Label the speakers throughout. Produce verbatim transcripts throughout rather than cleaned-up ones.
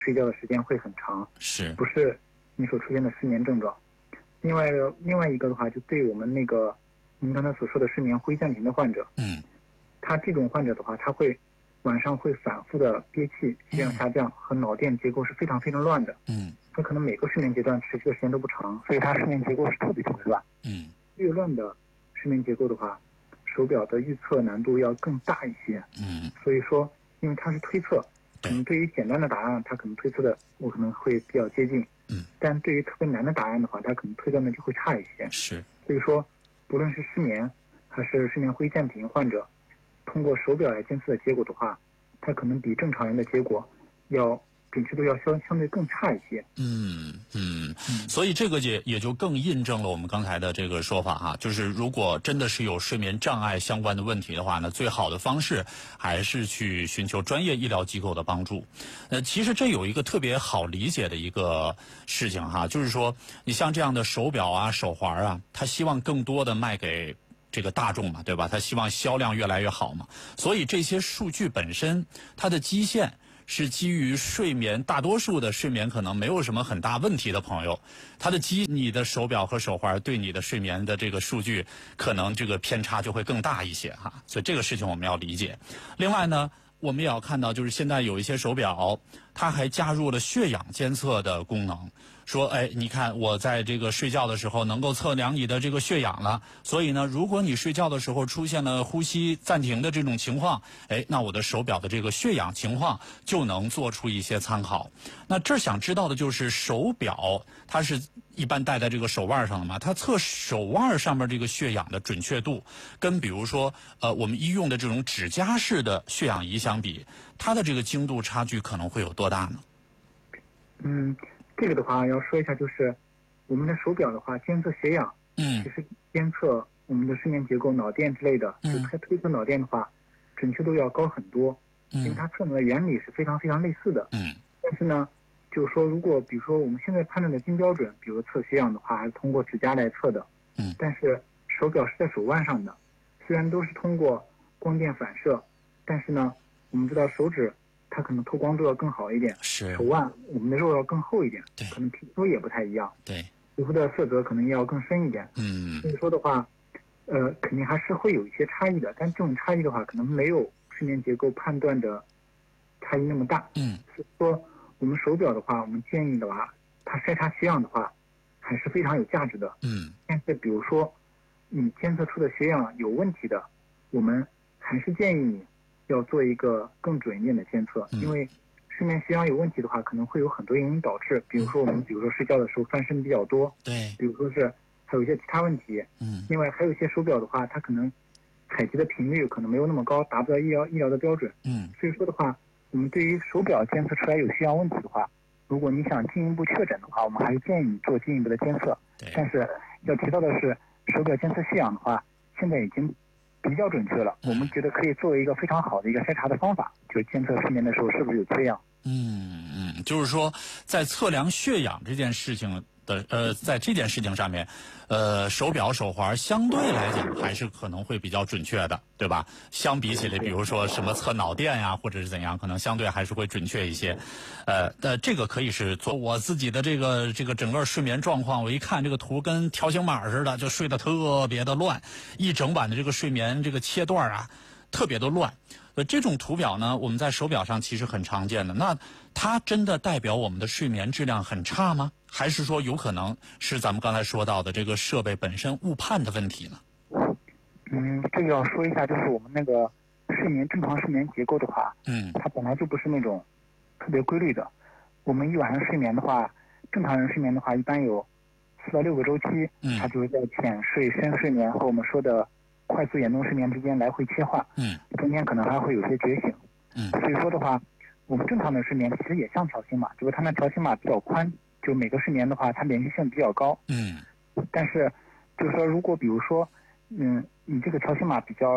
Speaker 1: 睡觉的时间会很长，
Speaker 2: 是
Speaker 1: 不是你所出现的失眠症状。另外另外一个的话，就对我们那个您刚才所说的失眠灰暂停的患者，
Speaker 2: 嗯，
Speaker 1: 他这种患者的话，他会晚上会反复的憋气、血氧下降，和脑电结构是非常非常乱的。
Speaker 2: 嗯，
Speaker 1: 他可能每个睡眠阶段持续的时间都不长，所以他睡眠结构是特别特别乱。
Speaker 2: 嗯，
Speaker 1: 越乱的睡眠结构的话，手表的预测难度要更大一些。
Speaker 2: 嗯，
Speaker 1: 所以说，因为它是推测，可能对于简单的答案，它可能推测的我可能会比较接近。
Speaker 2: 嗯，
Speaker 1: 但对于特别难的答案的话，它可能推断的就会差一些。
Speaker 2: 是。
Speaker 1: 所以说，不论是失眠还是睡眠灰暂停患者，通过手表来监测的结果的话，它可能比正常人的结果要准确度要相相对更差一些。
Speaker 2: 嗯嗯，所以这个也也就更印证了我们刚才的这个说法哈，就是如果真的是有睡眠障碍相关的问题的话呢，最好的方式还是去寻求专业医疗机构的帮助。呃，其实这有一个特别好理解的一个事情哈，就是说你像这样的手表啊、手环啊，它希望更多的卖给这个大众嘛，对吧？它希望销量越来越好嘛，所以这些数据本身它的基线是基于睡眠，大多数的睡眠可能没有什么很大问题的朋友，它的基你的手表和手环对你的睡眠的这个数据可能这个偏差就会更大一些哈，所以这个事情我们要理解。另外呢，我们也要看到，就是现在有一些手表，它还加入了血氧监测的功能，说，哎，你看我在这个睡觉的时候能够测量你的这个血氧了，所以呢，如果你睡觉的时候出现了呼吸暂停的这种情况，哎，那我的手表的这个血氧情况就能做出一些参考。那这儿想知道的就是手表它是一般戴在这个手腕上的嘛，它测手腕上面这个血氧的准确度，跟比如说呃我们医用的这种指甲式的血氧仪相比，它的这个精度差距可能会有多大呢？
Speaker 1: 嗯，这个的话要说一下，就是我们的手表的话，监测血氧，
Speaker 2: 嗯，
Speaker 1: 其实监测我们的睡眠结构、脑电之类的，
Speaker 2: 嗯，
Speaker 1: 就推推测脑电的话，准确度要高很多，
Speaker 2: 嗯，
Speaker 1: 因为它测量的原理是非常非常类似的。
Speaker 2: 嗯，
Speaker 1: 但是呢，就是说，如果比如说我们现在判断的金标准，比如测血氧的话，还是通过指甲来测的，
Speaker 2: 嗯，
Speaker 1: 但是手表是在手腕上的，虽然都是通过光电反射，但是呢，我们知道手指它可能透光度要更好一点，
Speaker 2: 是
Speaker 1: 手腕我们的肉要更厚一点，
Speaker 2: 对，
Speaker 1: 可能皮肤也不太一样，
Speaker 2: 对，
Speaker 1: 皮肤的色泽可能也要更深一点，
Speaker 2: 嗯，
Speaker 1: 所以说的话，呃，肯定还是会有一些差异的，但这种差异的话，可能没有睡眠结构判断的差异那么大，
Speaker 2: 嗯，
Speaker 1: 所以说我们手表的话，我们建议的话，它筛查血氧的话，还是非常有价值的，
Speaker 2: 嗯，
Speaker 1: 但是比如说你监测出的血氧有问题的，我们还是建议你要做一个更准一点的监测，因为睡眠血氧有问题的话，可能会有很多原因导致，比如说我们比如说睡觉的时候翻身比较多，
Speaker 2: 对，
Speaker 1: 比如说是还有一些其他问题，
Speaker 2: 嗯，
Speaker 1: 另外还有一些手表的话，它可能采集的频率可能没有那么高，达不到医疗医疗的标准，
Speaker 2: 嗯，
Speaker 1: 所以说的话，我们对于手表监测出来有血氧问题的话，如果你想进一步确诊的话，我们还是建议你做进一步的监测。但是要提到的是，手表监测血氧的话，现在已经比较准确了，我们觉得可以作为一个非常好的一个筛查的方法，就是监测睡眠的时候是不是有缺氧。
Speaker 2: 嗯嗯，就是说，在测量血氧这件事情的呃，在这件事情上面，呃，手表、手环相对来讲还是可能会比较准确的，对吧？相比起来，比如说什么测脑电呀，或者是怎样，可能相对还是会准确一些。呃，呃，这个可以是做我自己的这个这个整个睡眠状况，我一看这个图跟条形码似的，就睡得特别的乱，一整晚的这个睡眠这个切段啊，特别的乱。呃，这种图表呢，我们在手表上其实很常见的。那它真的代表我们的睡眠质量很差吗？还是说有可能是咱们刚才说到的这个设备本身误判的问题呢？
Speaker 1: 嗯，这个要说一下，就是我们那个睡眠正常睡眠结构的话，
Speaker 2: 嗯，
Speaker 1: 它本来就不是那种特别规律的。我们一晚上睡眠的话，正常人睡眠的话，一般有四到六个周期，
Speaker 2: 嗯，
Speaker 1: 它就是在浅睡、深睡眠和我们说的快速眼动睡眠之间来回切换，
Speaker 2: 嗯，
Speaker 1: 中间可能还会有些觉醒，
Speaker 2: 嗯，
Speaker 1: 所以说的话，我们正常的睡眠其实也像条形码，就是它那条形码比较宽，就每个睡眠的话，它连续性比较高，
Speaker 2: 嗯，
Speaker 1: 但是就是说，如果比如说，嗯，你这个条形码比较，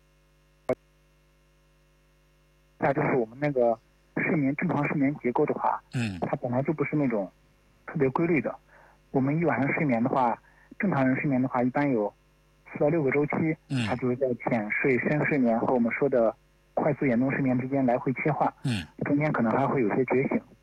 Speaker 1: 那就是我们那个睡眠正常睡眠结构的话，
Speaker 2: 嗯，
Speaker 1: 它本来就不是那种特别规律的。我们一晚上睡眠的话，正常人睡眠的话，一般有四到六个周期，
Speaker 2: 嗯，
Speaker 1: 它就是在浅睡、深睡眠和我们说的快速眼动睡眠之间来回切换，
Speaker 2: 嗯，
Speaker 1: 中间可能还会有些觉醒。